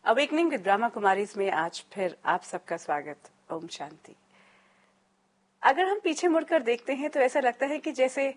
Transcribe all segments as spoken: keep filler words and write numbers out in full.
Awakening with Brahma Kumaris में आज फिर आप सबका स्वागत। ओम शांति। अगर हम पीछे मुड़कर देखते हैं तो ऐसा लगता है कि जैसे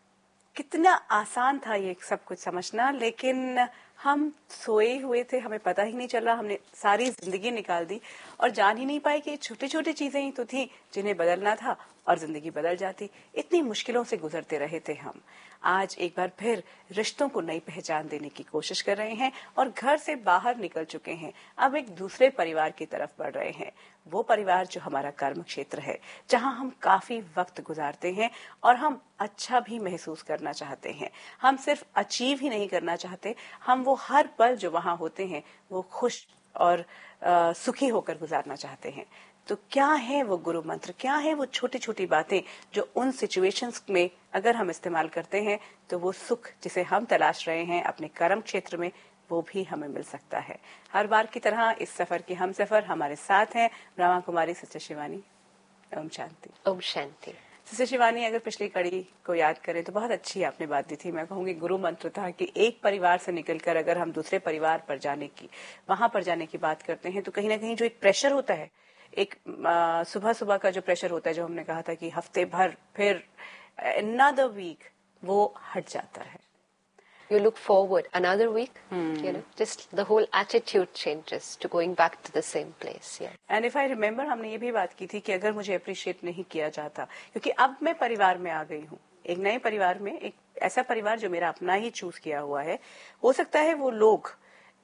कितना आसान था ये सब कुछ समझना, लेकिन हम सोए हुए थे, हमें पता ही नहीं चला, हमने सारी जिंदगी निकाल दी और जान ही नहीं पाए कि छोटी छोटी चीजें ही तो थी जिन्हें बदलना था और जिंदगी बदल जाती। इतनी मुश्किलों से गुजरते रहे थे हम। आज एक बार फिर रिश्तों को नई पहचान देने की कोशिश कर रहे हैं और घर से बाहर निकल चुके हैं। अब एक दूसरे परिवार की तरफ बढ़ रहे हैं, वो परिवार जो हमारा कर्म क्षेत्र है, जहां हम काफी वक्त गुजारते हैं और हम अच्छा भी महसूस करना चाहते हैं। हम सिर्फ अचीव ही नहीं करना चाहते, हम वो हर पल जो वहां होते हैं वो खुश और आ, सुखी होकर गुजारना चाहते हैं। तो क्या है वो गुरु मंत्र, क्या है वो छोटी छोटी बातें जो उन सिचुएशंस में अगर हम इस्तेमाल करते हैं तो वो सुख जिसे हम तलाश रहे हैं अपने कर्म क्षेत्र में वो भी हमें मिल सकता है। हर बार की तरह इस सफर की हम सफर हमारे साथ हैं ब्रह्मा कुमारी सिस्टर शिवानी। ओम शांति। ओम शांति। सिस्टर शिवानी, अगर पिछली कड़ी को याद करें तो बहुत अच्छी आपने बात दी थी। मैं कहूंगी गुरु मंत्र था कि एक परिवार से निकलकर अगर हम दूसरे परिवार पर जाने की, वहां पर जाने की बात करते हैं तो कहीं ना कहीं जो एक प्रेशर होता है, एक सुबह सुबह का जो प्रेशर होता है, जो हमने कहा था कि हफ्ते भर फिर another वीक, वो हट जाता है। You look forward another week, hmm. you know, just the whole attitude changes to going back to the same place. Yeah. And if I remember, हमने ये भी बात की थी कि अगर मुझे अप्रिशिएट नहीं किया जाता, क्योंकि अब मैं परिवार में आ गई हूँ, एक नए परिवार में, एक ऐसा परिवार जो मेरा अपना ही चूज किया हुआ है। हो सकता है वो लोग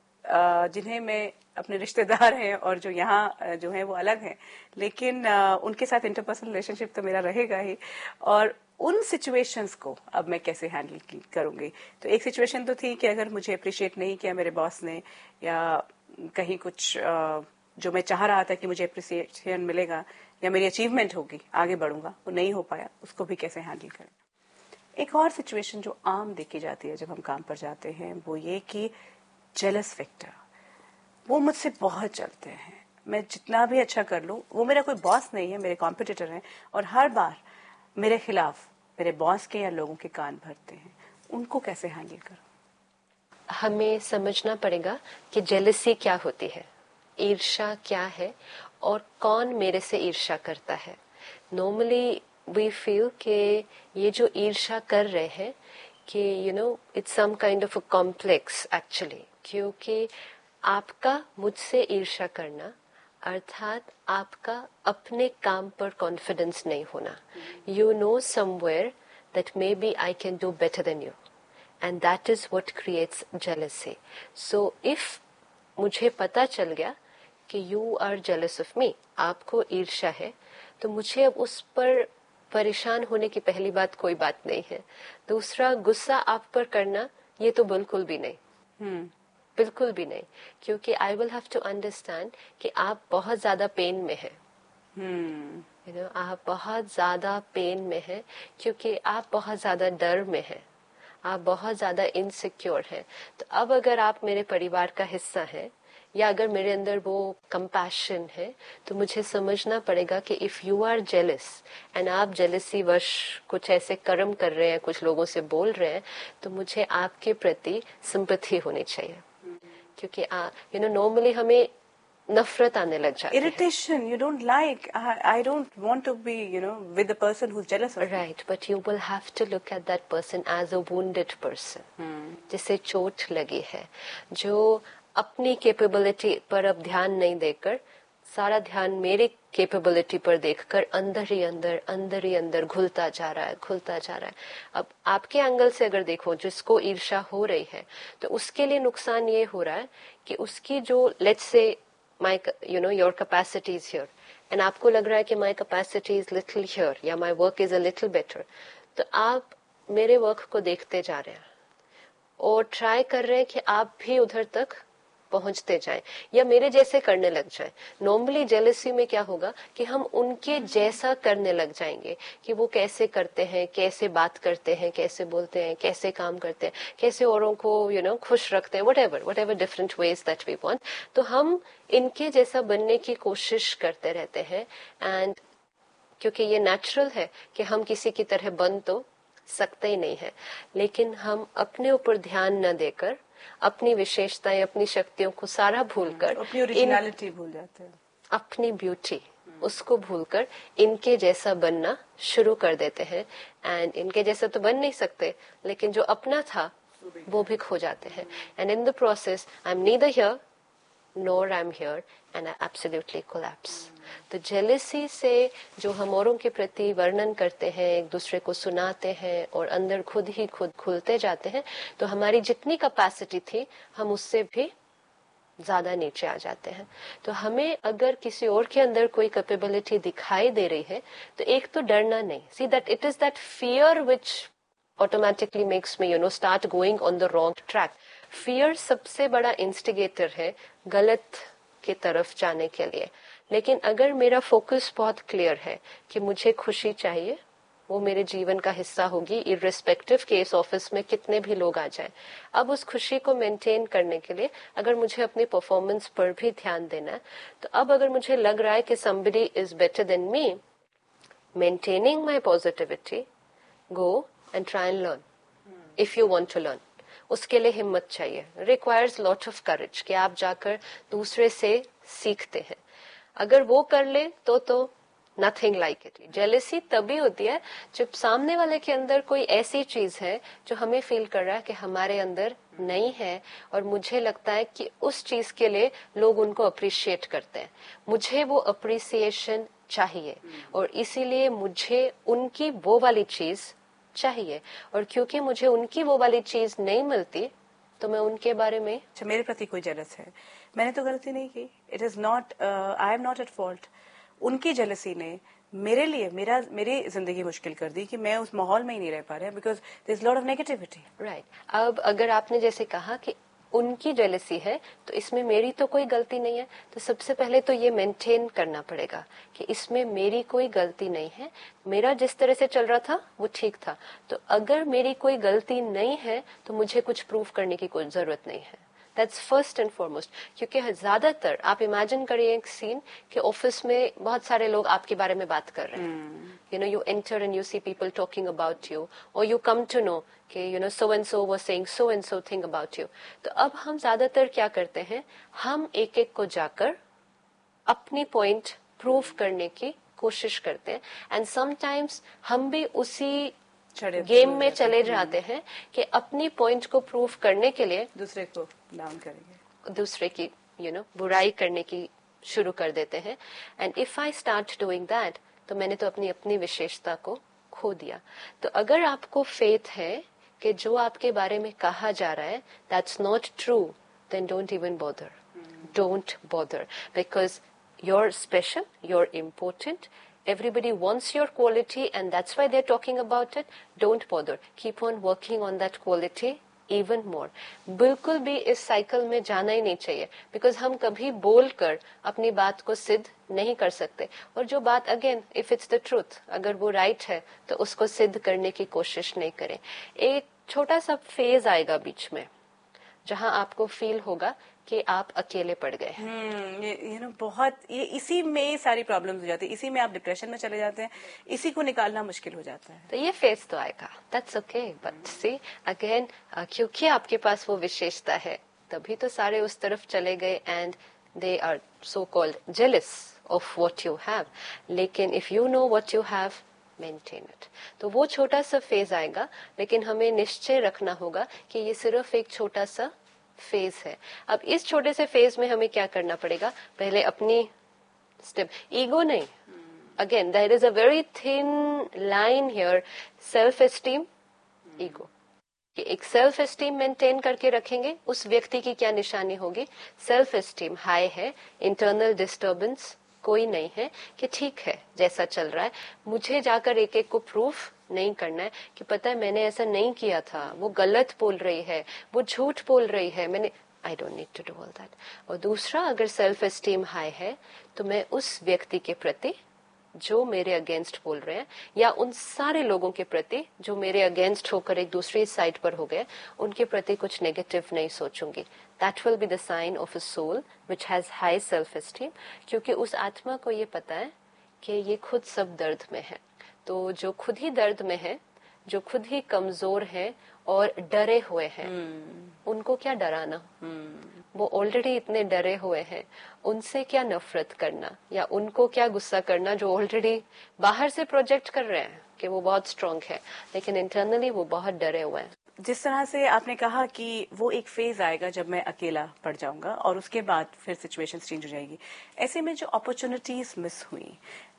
जिन्हें मैं अपने रिश्तेदार हैं और जो यहाँ जो है वो अलग हैं, लेकिन उनके साथ इंटरपर्सनल रिलेशनशिप तो मेरा रहेगा ही। और उन सिचुएशंस को अब मैं कैसे हैंडल करूंगी। तो एक सिचुएशन तो थी कि अगर मुझे अप्रिशिएट नहीं किया मेरे बॉस ने, या कहीं कुछ जो मैं चाह रहा था कि मुझे अप्रिसिएशन मिलेगा या मेरी अचीवमेंट होगी, आगे बढ़ूंगा, वो नहीं हो पाया, उसको भी कैसे हैंडल करें। एक और सिचुएशन जो आम देखी जाती है जब हम काम पर जाते हैं वो ये कि जेलस फैक्टर, वो मुझसे बहुत चलते हैं। मैं जितना भी अच्छा कर लूं, वो मेरा कोई बॉस नहीं है, मेरे कॉम्पिटिटर हैं और हर बार मेरे खिलाफ मेरे बॉस के या लोगों के कान भरते हैं। उनको कैसे हैंडल करूं? हमें समझना पड़ेगा कि जेलसी क्या होती है, ईर्ष्या क्या है और कौन मेरे से ईर्ष्या करता है। नॉर्मली वी फील कि ये जो ईर्ष्या कर रहे हैं कि you know it's some kind of a complex actually, क्योंकि आपका मुझसे ईर्ष्या करना अर्थात आपका अपने काम पर कॉन्फिडेंस नहीं होना। You know somewhere that may B I can do better than you and that is what creates jealousy. So if मुझे पता चल गया कि you are jealous of me, आपको ईर्ष्या है, तो मुझे अब उस पर परेशान होने की पहली बात कोई बात नहीं है। दूसरा, गुस्सा आप पर करना ये तो बिल्कुल भी नहीं, hmm. बिल्कुल भी नहीं, क्योंकि I will have to understand कि आप बहुत ज्यादा पेन में हैं। hmm. you know, आप बहुत ज्यादा पेन में हैं क्योंकि आप बहुत ज्यादा डर में हैं, आप बहुत ज्यादा इनसिक्योर हैं। तो अब अगर आप मेरे परिवार का हिस्सा हैं या अगर मेरे अंदर वो कंपैशन है, तो मुझे समझना पड़ेगा कि if you are jealous and आप जेलसी वश कुछ ऐसे कर्म कर रहे हैं, कुछ लोगों से बोल रहे हैं, तो मुझे आपके प्रति सिंपैथी होनी चाहिए। क्योंकि यू नो नॉर्मली हमें नफरत आने लग जाती है, irritation, you don't like, I, I don't want to be, you know, with the person who's jealous of me. Right, but you will have to look at that person as a wounded person, hmm. जिसे चोट लगी है, जो अपनी capability पर अब ध्यान नहीं देकर सारा ध्यान मेरे कैपेबिलिटी पर देखकर अंदर ही अंदर अंदर ही अंदर घुलता जा रहा है, घुलता जा रहा है। अब आपके एंगल से अगर देखो, जिसको ईर्ष्या हो रही है, तो उसके लिए नुकसान ये हो रहा है कि उसकी जो let's say my you know your capacity is here and आपको लग रहा है कि my capacity is little here या my work is a little better, तो आप मेरे वर्क को देखते जा रहे हैं और ट्राई कर रहे हैं कि आप भी उधर तक पहुंचते जाएं या मेरे जैसे करने लग जाएं। नॉर्मली जेलसी में क्या होगा कि हम उनके जैसा करने लग जाएंगे कि वो कैसे करते हैं, कैसे बात करते हैं, कैसे बोलते हैं, कैसे काम करते हैं, कैसे औरों को यू नो खुश रखते हैं, whatever whatever different ways that we want. तो हम इनके जैसा बनने की कोशिश करते रहते हैं। एंड क्योंकि ये नेचुरल है कि हम किसी की तरह बन तो सकते ही नहीं है, लेकिन हम अपने ऊपर ध्यान न देकर अपनी विशेषताएं, अपनी शक्तियों को सारा भूलकर, अपनी ओरिजिनलिटी भूल जाते हैं, अपनी ब्यूटी उसको भूलकर इनके जैसा बनना शुरू कर देते हैं। एंड इनके जैसा तो बन नहीं सकते, लेकिन जो अपना था वो भी खो जाते हैं। And in the process I am neither here NOR I am here and I absolutely collapse. तो जेलेसी से जो हम औरों के प्रति वर्णन करते हैं, एक दूसरे को सुनाते हैं और अंदर खुद ही खुद खुलते जाते हैं, तो हमारी जितनी कैपेसिटी थी हम उससे भी ज्यादा नीचे आ जाते हैं। तो हमें अगर किसी और के अंदर कोई कैपेबिलिटी दिखाई दे रही है तो एक तो डरना नहीं। See that it is that fear which automatically makes me you know start going on the wrong track. Fear सबसे बड़ा इंस्टिगेटर है गलत की तरफ जाने के लिए। लेकिन अगर मेरा फोकस बहुत क्लियर है कि मुझे खुशी चाहिए, वो मेरे जीवन का हिस्सा होगी, इररिस्पेक्टिव के इस ऑफिस में कितने भी लोग आ जाएं। अब उस खुशी को मेंटेन करने के लिए अगर मुझे अपनी परफॉर्मेंस पर भी ध्यान देना है, तो अब अगर मुझे लग रहा है कि somebody is better than me, maintaining my positivity, go and try and learn if you want to learn. उसके लिए हिम्मत चाहिए, requires lot of courage कि आप जाकर दूसरे से सीखते हैं। अगर वो कर ले तो तो नथिंग लाइक इट। जेलेसी तभी होती है जब सामने वाले के अंदर कोई ऐसी चीज है जो हमें फील कर रहा है कि हमारे अंदर नहीं है, और मुझे लगता है कि उस चीज के लिए लोग उनको अप्रिशिएट करते हैं। मुझे वो अप्रिसिएशन चाहिए और इसीलिए मुझे उनकी वो वाली चीज चाहिए, और क्योंकि मुझे उनकी वो वाली चीज नहीं मिलती तो मैं उनके बारे में, अच्छा मेरे प्रति कोई जेलस है, मैंने तो गलती नहीं की, it is not, I am not at fault. उनकी जेलसी ने मेरे लिए मेरा मेरी जिंदगी मुश्किल कर दी कि मैं उस माहौल में ही नहीं रह पा रहा, because there is lot of negativity. Right. अब अगर आपने जैसे कहा कि उनकी जेलसी है तो इसमें मेरी तो कोई गलती नहीं है, तो सबसे पहले तो ये मेंटेन करना पड़ेगा कि इसमें मेरी कोई गलती नहीं है, मेरा जिस तरह से चल रहा था वो ठीक था। तो अगर मेरी कोई गलती नहीं है तो मुझे कुछ प्रूव करने की कोई जरूरत नहीं है। That's first and foremost. क्योंकि ज्यादातर आप इमेजिन करिए एक सीन कि ऑफिस में बहुत सारे लोग आपके बारे में बात कर रहे हैं, you know you enter and you see people talking about you, और यू कम टू नो कि you know so and so was saying so and so thing about you. तो अब हम ज्यादातर क्या करते हैं, हम एक एक को जाकर अपनी पॉइंट प्रूव करने की कोशिश करते हैं, एंड समटाइम्स हम भी उसी गेम में चले जाते हैं कि अपनी पॉइंट को प्रूव करने के लिए दूसरे को डाउन करेंगे, दूसरे की यू नो बुराई करने की शुरू कर देते हैं। And if I start doing that तो मैंने तो अपनी अपनी विशेषता को खो दिया। तो अगर आपको फेथ है कि जो आपके बारे में कहा जा रहा है that's not true, then don't even bother, don't bother, because you're special, you're important, everybody wants your quality and that's why they're talking about it. Don't bother, keep on working on that quality even more. बिल्कुल भी इस cycle में जाना ही नहीं चाहिए, because हम कभी बोलकर अपनी बात को सिद्ध नहीं कर सकते, और जो बात again if it's the truth, अगर वो राइट है तो उसको सिद्ध करने की कोशिश नहीं करें। एक छोटा सा फेज आएगा बीच में जहां आपको फील होगा कि आप अकेले पड़ गए हैं। हम्म, ये यू नो बहुत, ये इसी में सारी प्रॉब्लम्स हो जाती है, इसी में आप डिप्रेशन में चले जाते हैं, इसी को निकालना मुश्किल हो जाता है। तो ये फेज तो आएगा, that's okay, but see again क्योंकि आपके पास वो विशेषता है तभी तो सारे उस तरफ चले गए, and they are so called jealous of what you have. लेकिन if you know what you have, maintain it. तो वो छोटा सा फेज आएगा, लेकिन हमें निश्चय रखना होगा कि ये सिर्फ एक छोटा सा फेज है। अब इस छोटे से फेज में हमें क्या करना पड़ेगा, पहले अपनी स्टेप, ईगो नहीं, again there is a very thin line here, self esteem, ego. कि एक सेल्फ एस्टीम मेंटेन करके रखेंगे, उस व्यक्ति की क्या निशानी होगी, सेल्फ एस्टीम हाई है, इंटरनल डिस्टर्बेंस कोई नहीं है, कि ठीक है जैसा चल रहा है, मुझे जाकर एक एक को प्रूफ नहीं करना है कि पता है मैंने ऐसा नहीं किया था, वो गलत बोल रही है, वो झूठ बोल रही है, मैंने, I don't need to do all that. और दूसरा, अगर सेल्फ एस्टीम हाई है तो मैं उस व्यक्ति के प्रति जो मेरे अगेंस्ट बोल रहे हैं, या उन सारे लोगों के प्रति जो मेरे अगेंस्ट होकर एक दूसरी साइड पर हो गए, उनके प्रति कुछ नेगेटिव नहीं सोचूंगी। That will be the sign of a soul which has high self esteem, क्योंकि उस आत्मा को ये पता है कि ये खुद सब दर्द में है। तो जो खुद ही दर्द में है, जो खुद ही कमजोर है और डरे हुए हैं, उनको क्या डराना, वो ऑलरेडी इतने डरे हुए हैं, उनसे क्या नफरत करना या उनको क्या गुस्सा करना जो ऑलरेडी बाहर से प्रोजेक्ट कर रहे हैं कि वो बहुत स्ट्रांग है लेकिन इंटरनली वो बहुत डरे हुए हैं। जिस तरह से आपने कहा कि वो एक फेज आएगा जब मैं अकेला पड़ जाऊंगा और उसके बाद फिर सिचुएशन चेंज हो जाएगी, ऐसे में जो अपॉर्चुनिटीज मिस हुई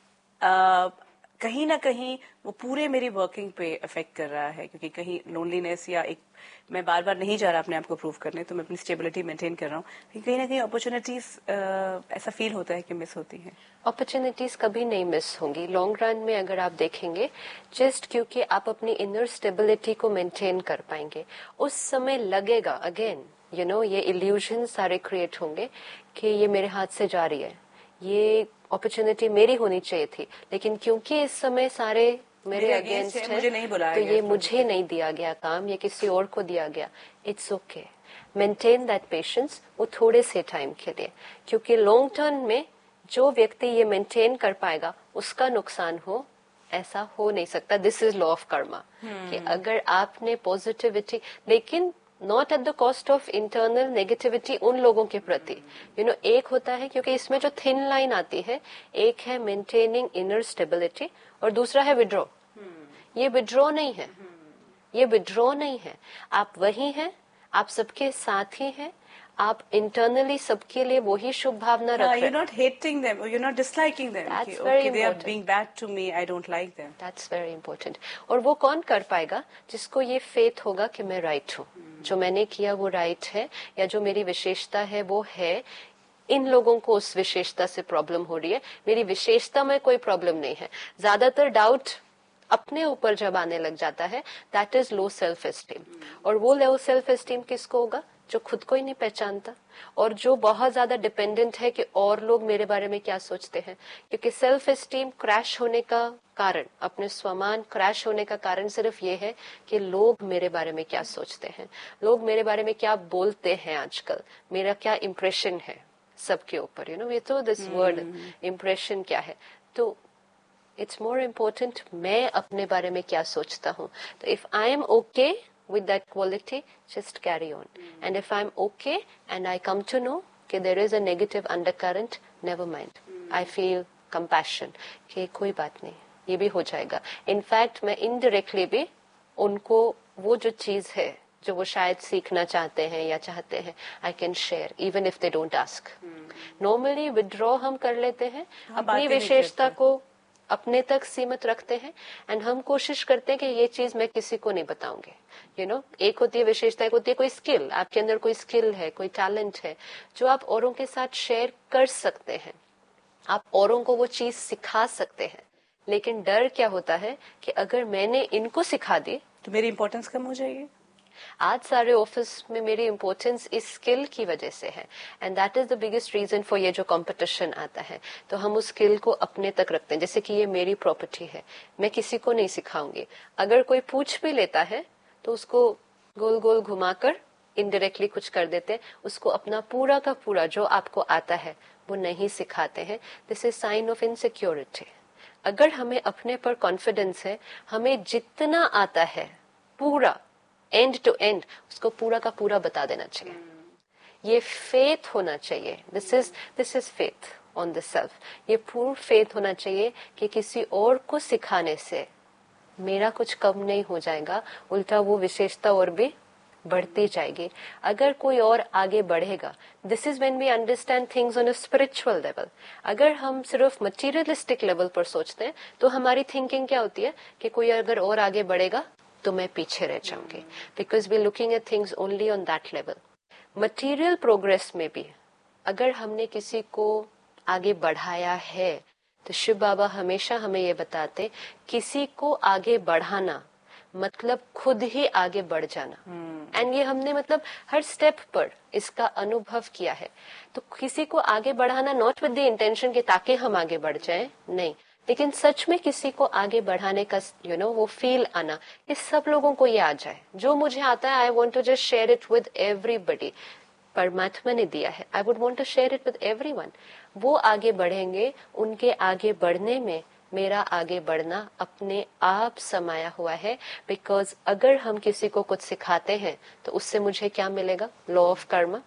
आ, कहीं ना कहीं वो पूरे मेरी वर्किंग पे इफेक्ट कर रहा है, क्योंकि कहीं लोनलीनेस या एक मैं बार बार नहीं जा रहा अपने आप को प्रूव करने, तो मैं अपनी स्टेबिलिटी मेंटेन कर रहा हूँ, लेकिन कहीं ना कहीं अपॉर्चुनिटीज ऐसा फील होता है कि मिस होती हैं। अपॉर्चुनिटीज कभी नहीं मिस होंगी लॉन्ग रन में अगर आप देखेंगे, जस्ट क्योंकि आप अपनी इनर स्टेबिलिटी को मेंटेन कर पाएंगे। उस समय लगेगा अगेन यू नो ये इल्यूजन सारे क्रिएट होंगे कि ये मेरे हाथ से जा रही है, ये अपॉर्चुनिटी मेरी होनी चाहिए थी, लेकिन क्योंकि इस समय सारे मेरे अगेंस्ट है, मुझे नहीं बुलाया तो गया, ये मुझे नहीं दिया गया काम, ये किसी और को दिया गया। It's okay, maintain that patience, वो थोड़े से टाइम के लिए, क्योंकि लॉन्ग टर्म में जो व्यक्ति ये मेंटेन कर पाएगा उसका नुकसान हो ऐसा हो नहीं सकता। This is law of Karma कि अगर आपने पॉजिटिविटी, लेकिन not at the cost of internal negativity उन लोगों के प्रति, यू नो एक होता है, क्योंकि इसमें जो थिन लाइन आती है, एक है मेंटेनिंग इनर स्टेबिलिटी और दूसरा है विड्रॉ। ये विड्रॉ नहीं है, ये विड्रॉ नहीं है, आप वही हैं, आप सबके साथ ही हैं, आप इंटरनली सबके लिए वही शुभ भावना रख रहे हैं। You're not hating them or you're not disliking them. That's okay, very okay, they are important. being bad to me, I don't like them. That's very important. और वो कौन कर पाएगा? जिसको ये फेथ होगा कि मैं राइट हूँ, जो मैंने किया वो राइट है, या जो मेरी विशेषता है वो है। इन लोगों को उस विशेषता से प्रॉब्लम हो रही है, मेरी विशेषता में कोई प्रॉब्लम नहीं है। ज्यादातर डाउट अपने ऊपर जब आने लग जाता है, that is low self esteem. और वो लो सेल्फ एस्टीम किसको होगा? जो खुद को ही नहीं पहचानता और जो बहुत ज्यादा डिपेंडेंट है कि और लोग मेरे बारे में क्या सोचते हैं। क्योंकि सेल्फ एस्टीम क्रैश होने का कारण, अपने स्वमान क्रैश होने का कारण सिर्फ ये है कि लोग मेरे बारे में क्या सोचते हैं, लोग मेरे बारे में क्या बोलते हैं, आजकल मेरा क्या इम्प्रेशन है सबके ऊपर। यू नो ये तो दिस वर्ड इम्प्रेशन क्या है, तो इट्स मोर इम्पोर्टेंट मैं अपने बारे में क्या सोचता हूँ। तो if I am okay with that quality, just carry on. Mm. And if I'm okay and I come to know that there is a negative undercurrent, never mind. Mm. I feel compassion कि कोई बात नहीं, ये भी हो जाएगा। In fact, मैं indirectly भी उनको वो जो चीज है जो वो शायद सीखना चाहते हैं या चाहते हैं, I can share even if they don't ask. Mm. Normally withdraw हम कर लेते हैं, अपनी विशेषता को अपने तक सीमित रखते हैं, एंड हम कोशिश करते हैं कि ये चीज मैं किसी को नहीं बताऊंगी। यू नो एक होती है विशेषता, एक होती है कोई स्किल, आपके अंदर कोई स्किल है, कोई टैलेंट है जो आप औरों के साथ शेयर कर सकते हैं, आप औरों को वो चीज सिखा सकते हैं। लेकिन डर क्या होता है कि अगर मैंने इनको सिखा दी तो मेरी इंपॉर्टेंस कम हो जाएगी। आज सारे ऑफिस में मेरी इंपॉर्टेंस इस स्किल की वजह से है, and that is the biggest reason for ये जो कंपटीशन आता है। तो हम उस स्किल को अपने तक रखते हैं, जैसे कि ये मेरी प्रॉपर्टी है, मैं किसी को नहीं सिखाऊंगी। अगर कोई पूछ भी लेता है तो उसको गोल गोल घुमाकर इनडायरेक्टली कुछ कर देते हैं, उसको अपना पूरा का पूरा जो आपको आता है वो नहीं सिखाते हैं। This is sine of insecurity. अगर हमें अपने पर कॉन्फिडेंस है, हमें जितना आता है पूरा एंड टू एंड उसको पूरा का पूरा बता देना चाहिए। ये फेथ होना चाहिए, this is this is faith on the self. ये पूर्ण फेथ होना चाहिए कि किसी और को सिखाने से मेरा कुछ कम नहीं हो जाएगा, उल्टा वो विशेषता और भी बढ़ती जाएगी। अगर कोई और आगे बढ़ेगा, this is when we understand things on a spiritual level. अगर हम सिर्फ मटेरियलिस्टिक लेवल पर सोचते हैं तो हमारी थिंकिंग क्या होती है कि कोई अगर और आगे बढ़ेगा तो मैं पीछे रह जाऊंगी, because we looking at things only on that level. Material progress में भी अगर हमने किसी को आगे बढ़ाया है तो शिव बाबा हमेशा हमें ये बताते, किसी को आगे बढ़ाना मतलब खुद ही आगे बढ़ जाना। And hmm. ये हमने मतलब हर स्टेप पर इसका अनुभव किया है। तो किसी को आगे बढ़ाना नॉट विद द इंटेंशन कि ताकि हम आगे बढ़ जाएं, नहीं, लेकिन सच में किसी को आगे बढ़ाने का यू नो वो फील आना, ये सब लोगों को ये आ जाए। जो मुझे आता है I want to just share it with everybody. परमात्मा ने दिया है, I would want to share it with everyone. वो आगे बढ़ेंगे, उनके आगे बढ़ने में मेरा आगे बढ़ना अपने आप समाया हुआ है। बिकॉज अगर हम किसी को कुछ सिखाते हैं तो उससे मुझे क्या मिलेगा? Law of Karma,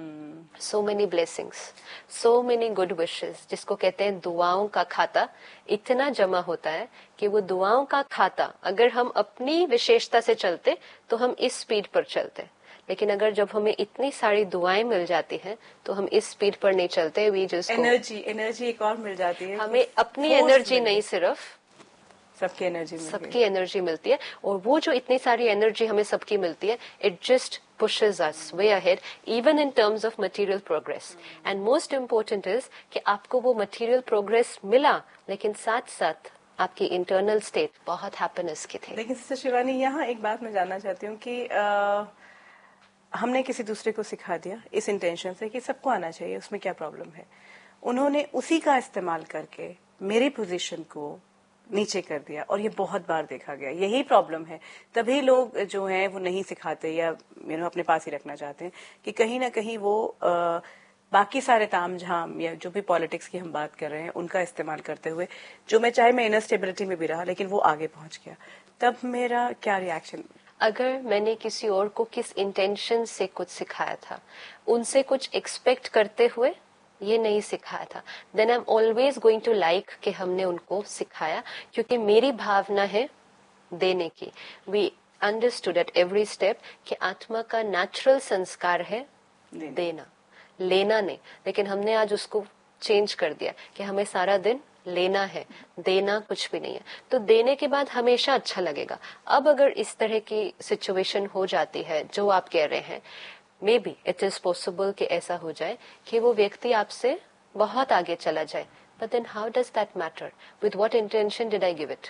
so many blessings, so many good wishes, जिसको कहते हैं दुआओं का खाता इतना जमा होता है कि वो दुआओं का खाता अगर हम अपनी विशेषता से चलते तो हम इस स्पीड पर चलते, लेकिन अगर जब हमें इतनी सारी दुआएं मिल जाती हैं तो हम इस स्पीड पर नहीं चलते। वी जस्ट एनर्जी एनर्जी एक और मिल जाती है, हमें अपनी एनर्जी नहीं, सिर्फ सबकी एनर्जी सबकी एनर्जी मिलती है। और वो जो इतनी सारी एनर्जी हमें सबकी मिलती है, it just pushes us way ahead even in terms of material progress. And most important is कि आपको वो material progress मिला, लेकिन साथ साथ आपकी internal state बहुत happiness की थी। लेकिन सिस्टर शिवानी, यहाँ एक बात मैं जानना चाहती हूँ कि आ, हमने किसी दूसरे को सिखा दिया इस इंटेंशन से कि सबको आना चाहिए, उसमें क्या प्रॉब्लम है। उन्होंने उसी का इस्तेमाल करके मेरी पोजीशन को नीचे कर दिया, और ये बहुत बार देखा गया। यही प्रॉब्लम है, तभी लोग जो हैं वो नहीं सिखाते या यू नो अपने पास ही रखना चाहते हैं कि कहीं ना कहीं वो आ, बाकी सारे तामझाम या जो भी पॉलिटिक्स की हम बात कर रहे हैं उनका इस्तेमाल करते हुए, जो मैं चाहे मैं इनर स्टेबिलिटी में भी रहा लेकिन वो आगे पहुंच गया। तब मेरा क्या रिएक्शन? अगर मैंने किसी और को किस इंटेंशन से कुछ सिखाया था, उनसे कुछ एक्सपेक्ट करते हुए ये नहीं सिखाया था, then I am always going to like कि हमने उनको सिखाया, क्योंकि मेरी भावना है देने की। We understood at every step कि आत्मा का नेचुरल संस्कार है देना, लेना नहीं। लेकिन हमने आज उसको चेंज कर दिया कि हमें सारा दिन लेना है, देना कुछ भी नहीं है। तो देने के बाद हमेशा अच्छा लगेगा। अब अगर इस तरह की सिचुएशन हो जाती है जो आप कह रहे हैं, may be it is possible कि ऐसा हो जाए कि वो व्यक्ति आपसे बहुत आगे चला जाए, but then how does that matter? With what intention did I give it?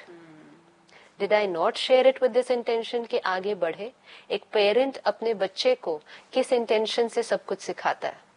Did I not share it with this intention कि आगे बढ़े? एक पेरेंट अपने बच्चे को किस इंटेंशन से सब कुछ सिखाता है?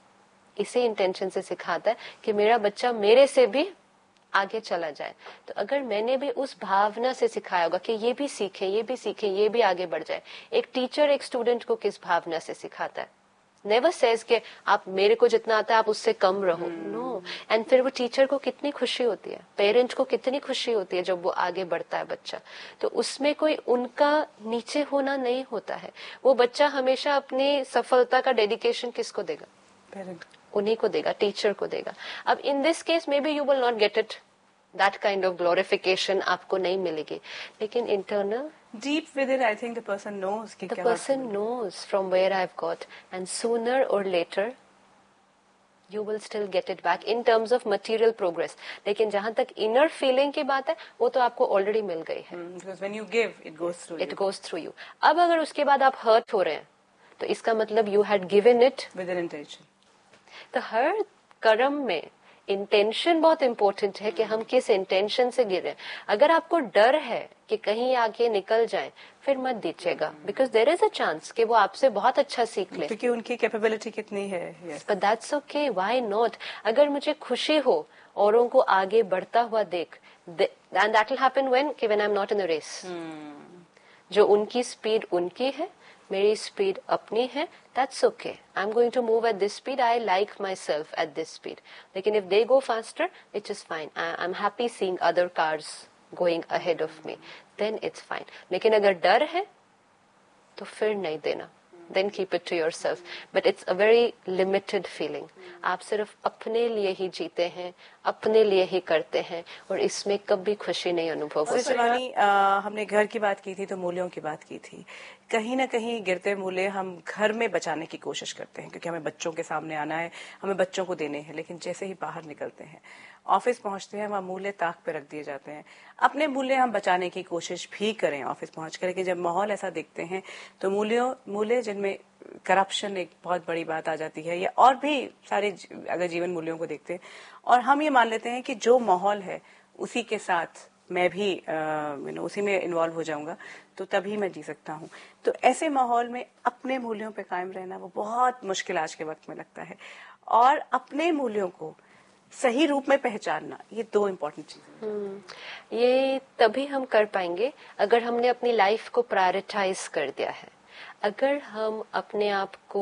इसी इंटेंशन से सिखाता है कि मेरा बच्चा मेरे से भी आगे चला जाए। तो अगर मैंने भी उस भावना से सिखाया होगा कि ये भी सीखे, ये भी सीखे, ये भी आगे बढ़ जाए। एक टीचर एक स्टूडेंट को किस भावना से सिखाता है? नेवर सेज कि आप मेरे को जितना आता है आप उससे कम रहो, नो। एंड फिर वो टीचर को कितनी खुशी होती है, पेरेंट को कितनी खुशी होती है जब वो आगे बढ़ता है बच्चा। तो उसमें कोई उनका नीचे होना नहीं होता है। वो बच्चा हमेशा अपनी सफलता का डेडिकेशन किसको देगा? पेरेंट, उन्हीं को देगा, टीचर को देगा। अब in this case may be you will not get it, that kind of glorification आपको नहीं मिलेगी, लेकिन internal deep within, I think the person knows कि the क्या person बात है। knows from where I've got, and sooner or later you will still get it back in terms of material progress. लेकिन जहां तक inner feeling की बात है, वो तो आपको already मिल गई है। Hmm, because when you give, it goes through It you. goes through you. अब अगर उसके बाद आप hurt हो रहे हैं, तो इसका मतलब you had given it With an intention. तो हर कर्म में इंटेंशन बहुत इंपॉर्टेंट है कि हम किस इंटेंशन से गिरे। अगर आपको डर है कि कहीं आगे निकल जाए, फिर मत दीजिएगा, because there is a chance कि वो आपसे बहुत अच्छा सीख ले, क्योंकि उनकी कैपेबिलिटी कितनी है। yes. But that's okay, why not? अगर मुझे खुशी हो औरों को आगे बढ़ता हुआ देख, and that will happen when कि when I am not in a race. जो उनकी स्पीड उनकी है, मेरी स्पीड अपनी है, that's okay. I'm going to move at this speed. I like myself at this speed. लेकिन if they go faster, it is fine. I, I'm happy seeing other cars going ahead of me. Then it's fine. लेकिन अगर डर है, तो फिर नहीं देना. Then keep it to yourself. But it's a very limited feeling. आप सिर्फ अपने लिए ही जीते हैं, अपने लिए ही करते हैं, और इसमें कभी खुशी नहीं अनुभव होती। शिवानी, हमने घर की बात की थी तो मूल्यों की बात की थी। कहीं ना कहीं गिरते मूल्य हम घर में बचाने की कोशिश करते हैं, क्योंकि हमें बच्चों के सामने आना है, हमें बच्चों को देने हैं। लेकिन जैसे ही बाहर निकलते हैं, ऑफिस पहुंचते हैं, वहां मूल्य ताक पे रख दिए जाते हैं। अपने मूल्य हम बचाने की कोशिश भी करें ऑफिस पहुंच कर, लेकिन जब माहौल ऐसा देखते हैं तो मूल्यों मूल्य जिनमें करप्शन एक बहुत बड़ी बात आ जाती है, या और भी सारे अगर जीवन मूल्यों को देखते हैं, और हम ये मान लेते हैं कि जो माहौल है उसी के साथ मैं भी यू नो उसी में इन्वॉल्व हो जाऊंगा, तो तभी मैं जी सकता हूँ। तो ऐसे माहौल में अपने मूल्यों पे कायम रहना वो बहुत मुश्किल आज के वक्त में लगता है, और अपने मूल्यों को सही रूप में पहचानना, ये दो इम्पोर्टेंट चीजें। ये तभी हम कर पाएंगे अगर हमने अपनी लाइफ को प्रायोरिटाइज कर दिया है। अगर हम अपने आप को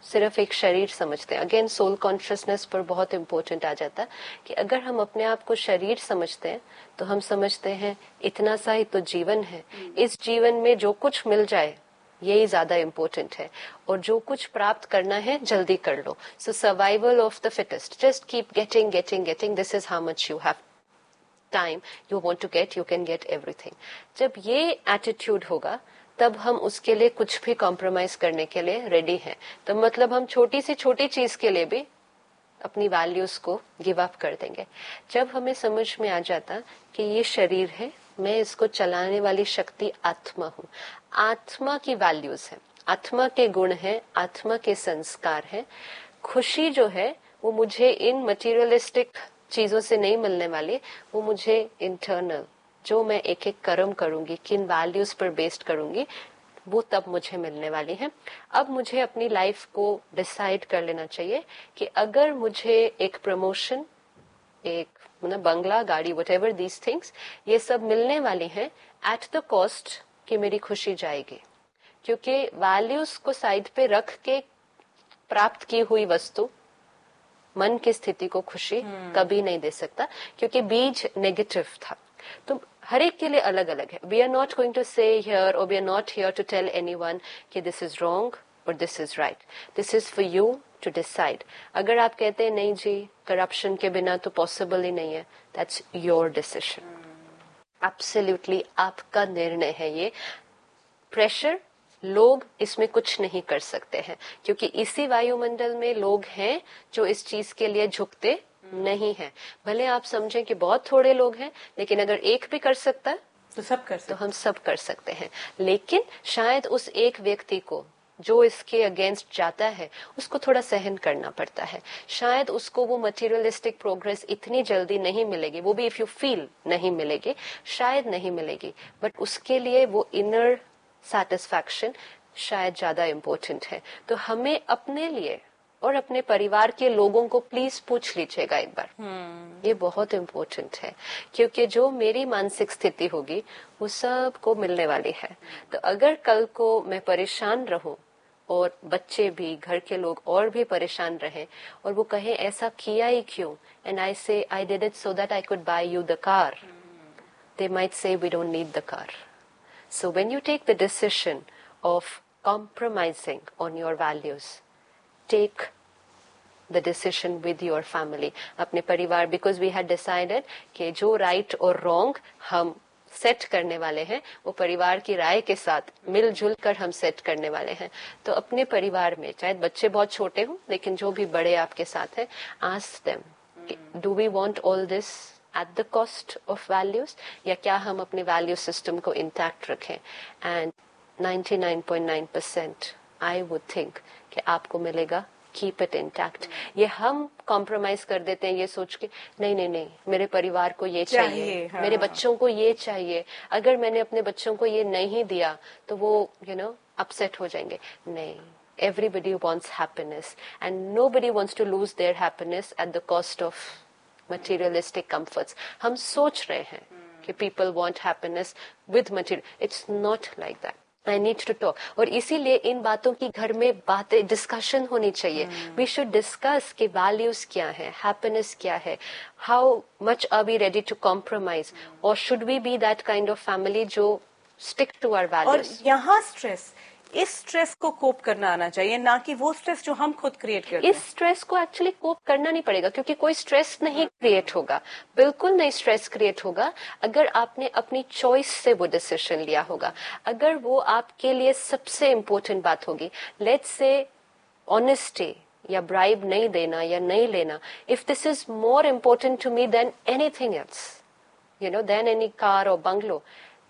सिर्फ एक शरीर समझते हैं। अगेन सोल कॉन्शियसनेस पर बहुत इम्पोर्टेंट आ जाता है कि अगर हम अपने आप को शरीर समझते हैं तो हम समझते हैं इतना सा ही तो जीवन है, इस जीवन में जो कुछ मिल जाए यही ज्यादा इम्पोर्टेंट है, और जो कुछ प्राप्त करना है जल्दी कर लो। सो survival of the fittest, just keep getting getting getting, this is how much you have time you want to get, you can get everything. जब ये एटीट्यूड होगा तब हम उसके लिए कुछ भी कॉम्प्रोमाइज करने के लिए रेडी हैं। तो मतलब हम छोटी से छोटी चीज के लिए भी अपनी वैल्यूज को गिव अप कर देंगे। जब हमें समझ में आ जाता कि ये शरीर है, मैं इसको चलाने वाली शक्ति आत्मा हूँ, आत्मा की वैल्यूज है, आत्मा के गुण है, आत्मा के संस्कार है। खुशी जो है वो मुझे इन मटेरियलिस्टिक चीजों से नहीं मिलने वाली, वो मुझे इंटरनल, जो मैं एक एक कर्म करूंगी, किन वैल्यूज पर बेस्ड करूंगी, वो तब मुझे मिलने वाली है। अब मुझे अपनी लाइफ को डिसाइड कर लेना चाहिए कि अगर मुझे एक प्रमोशन, एक मतलब बंगला, गाड़ी, व्हाटएवर दीज थिंग्स, ये सब मिलने वाली हैं एट द कॉस्ट कि मेरी खुशी जाएगी। क्योंकि वैल्यूज को साइड पे रख के प्राप्त की हुई वस्तु मन की स्थिति को खुशी hmm. कभी नहीं दे सकता, क्योंकि बीज नेगेटिव था। तो हर एक के लिए अलग अलग है। We are not going to से हियर और we are not here to tell anyone कि दिस इज रॉन्ग और this is right. This is for you to decide. अगर आप कहते हैं नहीं जी करप्शन के बिना तो पॉसिबल ही नहीं है, दैट्स योर डिसीजन, एब्सोल्युटली आपका निर्णय है ये। प्रेशर लोग इसमें कुछ नहीं कर सकते हैं, क्योंकि इसी वायुमंडल में लोग हैं जो इस चीज के लिए झुकते नहीं है। भले आप समझें कि बहुत थोड़े लोग हैं, लेकिन अगर एक भी कर सकता है तो सब कर सकते तो हम सब कर सकते हैं। लेकिन शायद उस एक व्यक्ति को जो इसके अगेंस्ट जाता है उसको थोड़ा सहन करना पड़ता है। शायद उसको वो मटेरियलिस्टिक प्रोग्रेस इतनी जल्दी नहीं मिलेगी, वो भी इफ यू फील नहीं मिलेगी, शायद नहीं मिलेगी, बट उसके लिए वो इनर सैटिस्फैक्शन शायद ज्यादा इम्पोर्टेंट है। तो हमें अपने लिए और अपने परिवार के लोगों को प्लीज पूछ लीजिएगा एक बार, hmm. ये बहुत इम्पोर्टेंट है, क्योंकि जो मेरी मानसिक स्थिति होगी वो सबको मिलने वाली है। तो अगर कल को मैं परेशान रहूं और बच्चे भी, घर के लोग और भी परेशान रहें और वो कहें ऐसा किया ही क्यों, एंड आई से I did it so that I could bye you the car, they might say we don't need the car. So when you take the decision of compromising on your values, take the decision with your family, अपने परिवार, because we had decided कि जो right और wrong हम set करने वाले हैं वो परिवार की राय के साथ मिलजुल कर हम सेट करने वाले हैं। तो अपने परिवार में चाहे बच्चे बहुत छोटे हों, लेकिन जो भी बड़े आपके साथ हैं, ask them, do we want all this at the cost of values, या क्या हम अपने वैल्यू सिस्टम को इंटैक्ट रखें। And ninety-nine point nine percent I would think कि आपको मिलेगा कीप इट इंटैक्ट। ये हम कॉम्प्रोमाइज कर देते हैं ये सोच के नहीं नहीं नहीं मेरे परिवार को ये चाहिए, चाहिए हाँ। मेरे बच्चों को ये चाहिए, अगर मैंने अपने बच्चों को ये नहीं दिया तो वो यू नो अपसेट हो जाएंगे। नहीं, everybody wants happiness and nobody wants to lose their happiness at the cost of materialistic comforts. हम सोच रहे हैं कि people want happiness with material. It's not like that. I need to talk. और इसीलिए इन बातों की घर में बातें डिस्कशन होनी चाहिए। hmm. We should discuss कि values क्या है, happiness क्या है, how much are we ready to compromise, hmm. or should we be that kind of family जो stick to our values. और यहाँ स्ट्रेस, इस स्ट्रेस को कोप करना आना चाहिए, ना कि वो स्ट्रेस जो हम खुद क्रिएट करते हैं। इस स्ट्रेस को एक्चुअली कोप करना नहीं पड़ेगा, क्योंकि कोई स्ट्रेस नहीं क्रिएट होगा, बिल्कुल नहीं स्ट्रेस क्रिएट होगा अगर आपने अपनी चॉइस से वो डिसीजन लिया होगा, अगर वो आपके लिए सबसे इम्पोर्टेंट बात होगी। लेट्स से ऑनेस्टी या ब्राइब नहीं देना या नहीं लेना, if this is more important to me than anything else, you know, then any car और bungalow,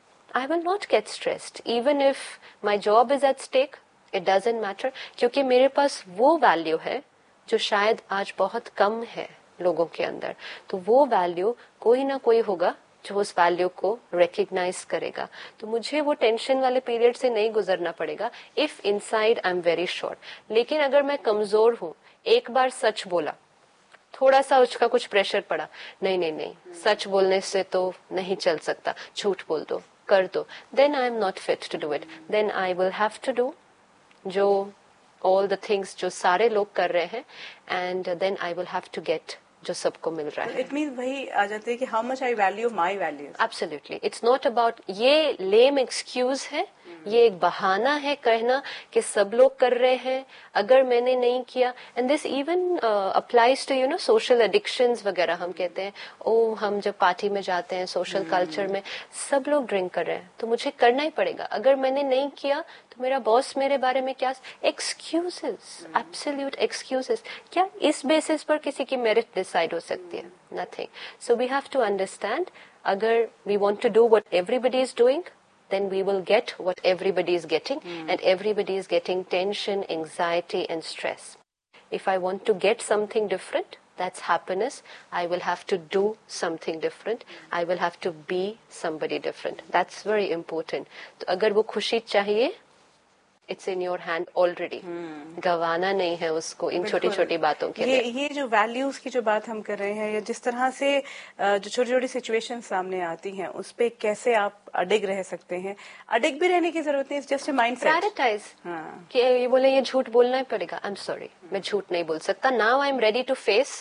I will not get stressed. Even if my job is at stake, it doesn't matter. क्योंकि मेरे पास वो value है जो शायद आज बहुत कम है लोगों के अंदर। तो वो वैल्यू कोई ना कोई होगा जो उस वैल्यू को रिकग्नाइज करेगा। तो मुझे वो टेंशन वाले पीरियड से नहीं गुजरना पड़ेगा if inside I am very sure. लेकिन अगर मैं कमजोर हूँ, एक बार सच बोला, थोड़ा सा उसका कुछ प्रेशर पड़ा, नहीं नहीं नहीं सच बोलने से तो नहीं चल सकता, झूठ बोल दो, कर दो, then I am not fit to do it. Then I will have to do जो ऑल द थिंग्स जो सारे लोग कर रहे हैं, and then I will have to get जो सबको मिल रहा है. इट मीन वही आ जाते हैं कि how much I value my values. Absolutely. It's not about, ये लेम एक्सक्यूज है, ये एक बहाना है कहना कि सब लोग कर रहे हैं, अगर मैंने नहीं किया. And this even applies to you know social addictions वगैरह. हम कहते हैं ओ हम जब पार्टी में जाते हैं, सोशल कल्चर में सब लोग ड्रिंक कर रहे हैं तो मुझे करना ही पड़ेगा, अगर मैंने नहीं किया तो मेरा बॉस मेरे बारे में क्या. Excuses, absolute excuses. क्या इस बेसिस पर किसी की मेरिट डिसाइड हो सकती है? Nothing. So we have to understand, अगर we want to do what everybody is doing, then we will get what everybody is getting, mm. and everybody is getting tension, anxiety and stress. If I want to get something different, that's happiness, I will have to do something different. I will have to be somebody different. That's very important. तो अगर वो खुशी चाहिए, it's in your hand already. hmm. गवाना नहीं है उसको इन छोटी छोटी बातों के ये लिए. ये जो वैल्यूज की जो बात हम कर रहे हैं, या जिस तरह से जो छोटी छोटी सिचुएशन सामने आती हैं उस पे कैसे आप अडिग रह सकते हैं. अडिग भी रहने की जरूरत नहीं, जस्ट अ माइंडसेट. प्रायोरिटाइज. कि ये बोले ये झूठ बोलना ही पड़ेगा, आई एम सॉरी मैं झूठ नहीं बोल सकता. Now I am ready to face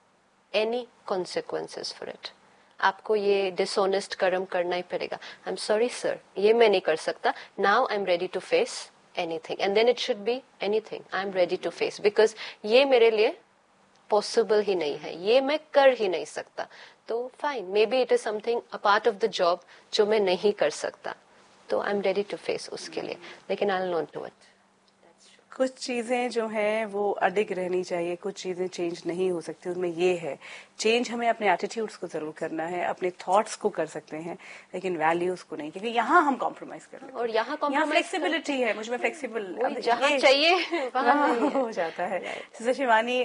any consequences for it. आपको ये डिसऑनेस्ट कर्म करना ही पड़ेगा. आई एम सॉरी सर, ये मैं नहीं कर सकता. Now I am ready to face anything, and then it should be anything I'm ready to face, because ये मेरे लिए possible ही नहीं है, ये मैं कर ही नहीं सकता. तो fine, maybe it is something a part of the job जो मैं नहीं कर सकता, तो I'm ready to face उसके लिए, लेकिन I'll not do it. कुछ चीजें जो हैं वो अडिग रहनी चाहिए, कुछ चीजें चेंज नहीं हो सकती. उनमें ये है चेंज हमें अपने एटीट्यूड्स को जरूर करना है, अपने थॉट्स को कर सकते हैं, लेकिन वैल्यूज को नहीं, क्योंकि यहाँ हम कॉम्प्रोमाइज कर लेते हैं. और यहाँ फ्लेक्सिबिलिटी है, मुझ में फ्लेक्सिबल जहाँ चाहिए वहाँ हो जाता है. सिस्टर शिवानी,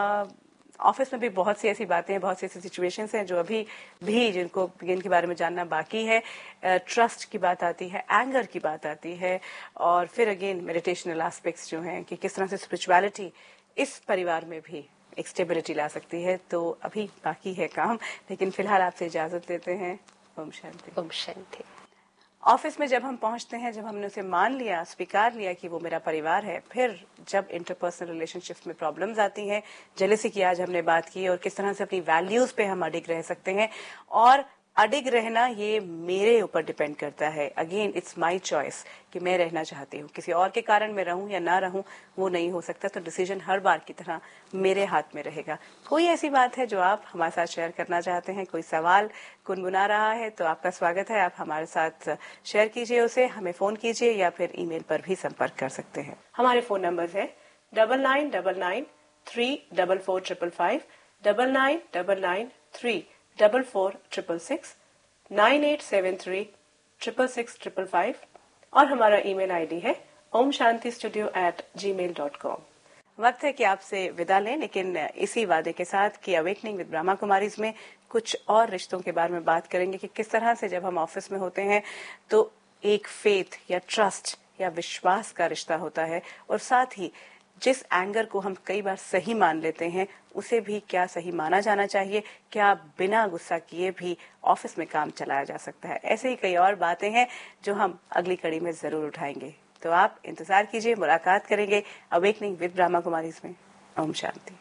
ऑफिस में भी बहुत सी ऐसी बातें हैं, बहुत सी ऐसी सिचुएशंस हैं जो अभी भी जिनको जिनके बारे में जानना बाकी है. ट्रस्ट की बात आती है, एंगर की बात आती है, और फिर अगेन मेडिटेशनल एस्पेक्ट्स जो हैं कि किस तरह से स्पिरिचुअलिटी इस परिवार में भी एक स्टेबिलिटी ला सकती है. तो अभी बाकी है काम, लेकिन फिलहाल आपसे इजाजत लेते हैं. ओम शांति. ओम शांति. ऑफिस में जब हम पहुंचते हैं, जब हमने उसे मान लिया, स्वीकार लिया कि वो मेरा परिवार है, फिर जब इंटरपर्सनल रिलेशनशिप्स में प्रॉब्लम्स आती हैं, जेलसी की आज हमने बात की, और किस तरह से अपनी वैल्यूज पे हम अडिग रह सकते हैं. और अडिग रहना ये मेरे ऊपर डिपेंड करता है. अगेन इट्स माय चॉइस कि मैं रहना चाहती हूँ. किसी और के कारण मैं रहूं या ना रहूं वो नहीं हो सकता. तो डिसीजन हर बार की तरह मेरे हाथ में रहेगा. कोई ऐसी बात है जो आप हमारे साथ शेयर करना चाहते हैं, कोई सवाल गुनगुना रहा है, तो आपका स्वागत है. आप हमारे साथ शेयर कीजिए उसे, हमें फोन कीजिए या फिर ईमेल पर भी संपर्क कर सकते हैं. हमारे फोन नंबर है double nine double nine three double four triple five, double nine double nine three double four triple six, nine eight seven three triple six triple five, और हमारा ईमेल आईडी है ओम शांति स्टूडियो एट जी mail dot com. वक्त है कि आपसे विदा लें, लेकिन इसी वादे के साथ कि अवेकनिंग विद ब्रह्मा कुमारीज में कुछ और रिश्तों के बारे में बात करेंगे कि किस तरह से जब हम ऑफिस में होते हैं तो एक फेथ या ट्रस्ट या विश्वास का रिश्ता होता है, और साथ ही जिस एंगर को हम कई बार सही मान लेते हैं उसे भी क्या सही माना जाना चाहिए, क्या बिना गुस्सा किए भी ऑफिस में काम चलाया जा सकता है. ऐसे ही कई और बातें हैं जो हम अगली कड़ी में जरूर उठाएंगे. तो आप इंतजार कीजिए, मुलाकात करेंगे अवेकनिंग विद ब्रह्मा कुमारीज में. ओम शांति.